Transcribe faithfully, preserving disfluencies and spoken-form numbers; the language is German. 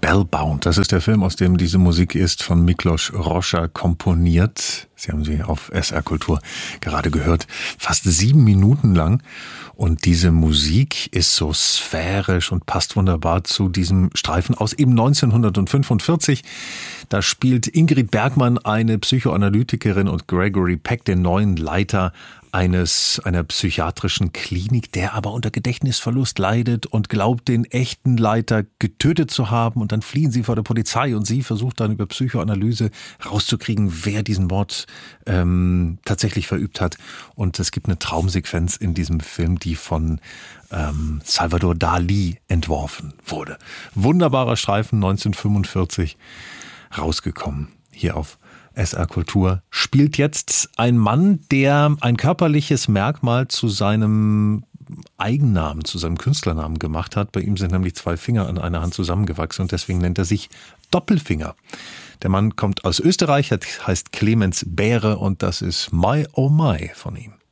Spellbound, das ist der Film, aus dem diese Musik ist, von Miklos Rozsa komponiert. Sie haben sie auf S R Kultur gerade gehört, fast sieben Minuten lang. Und diese Musik ist so sphärisch und passt wunderbar zu diesem Streifen aus eben neunzehnhundertfünfundvierzig. Da spielt Ingrid Bergman eine Psychoanalytikerin und Gregory Peck den neuen Leiter eines einer psychiatrischen Klinik, der aber unter Gedächtnisverlust leidet und glaubt, den echten Leiter getötet zu haben. Und dann fliehen sie vor der Polizei und sie versucht dann über Psychoanalyse rauszukriegen, wer diesen Mord ähm, tatsächlich verübt hat. Und es gibt eine Traumsequenz in diesem Film, die von ähm, Salvador Dali entworfen wurde. Wunderbarer Streifen, neunzehnhundertfünfundvierzig rausgekommen, hier auf S R Kultur. Spielt jetzt ein Mann, der ein körperliches Merkmal zu seinem Eigennamen, zu seinem Künstlernamen gemacht hat. Bei ihm sind nämlich zwei Finger an einer Hand zusammengewachsen und deswegen nennt er sich Doppelfinger. Der Mann kommt aus Österreich, heißt Clemens Behre und das ist My Oh My von ihm.